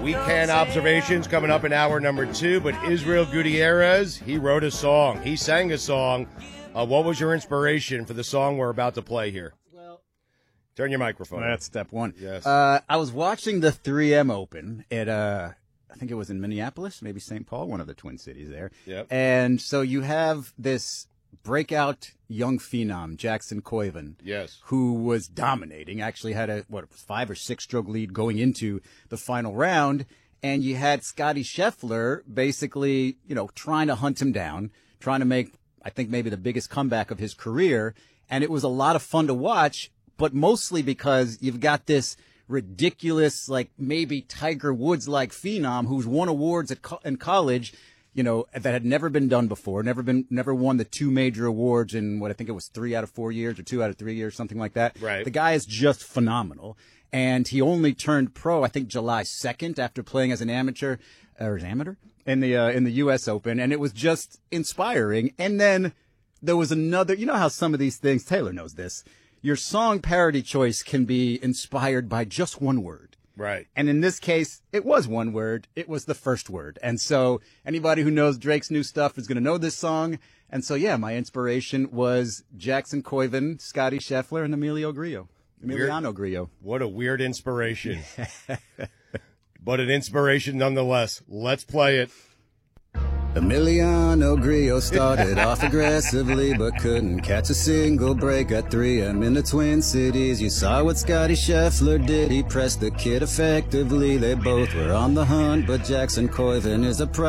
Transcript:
Weekend observations coming up in hour number 2, but Israel Gutierrez, he wrote a song. He sang a song. What was your inspiration for the song we're about to play here? Well, turn your microphone. That's step one. Yes. I was watching the 3M Open at, I think it was in Minneapolis, maybe St. Paul, one of the Twin Cities there. Yep. And so you have this breakout young phenom, Jackson Koivu, Yes. who was dominating, actually had a 5 or 6 stroke lead going into the final round. And you had Scotty Scheffler basically, trying to hunt him down, trying to make, I think, maybe the biggest comeback of his career. And it was a lot of fun to watch, but mostly because you've got this ridiculous, like maybe Tiger Woods-like phenom who's won awards in college, that had never been done before, never won the 2 major awards in what I think it was 3 out of 4 years or 2 out of 3 years, something like that. Right. The guy is just phenomenal. And he only turned pro, I think, July 2nd after playing as an amateur in the U.S. Open. And it was just inspiring. And then there was another, how some of these things, Taylor knows this, your song parody choice can be inspired by just one word. Right. And in this case, it was one word. It was the first word. And so anybody who knows Drake's new stuff is going to know this song. And so, yeah, my inspiration was Jackson Koivu, Scotty Scheffler, and Emiliano Grillo. What a weird inspiration. But an inspiration nonetheless. Let's play it. Emiliano Grillo started off aggressively, but couldn't catch a single break at 3M in the Twin Cities. You saw what Scotty Scheffler did. He pressed the kid effectively. They both were on the hunt, but Jackson Koivu is a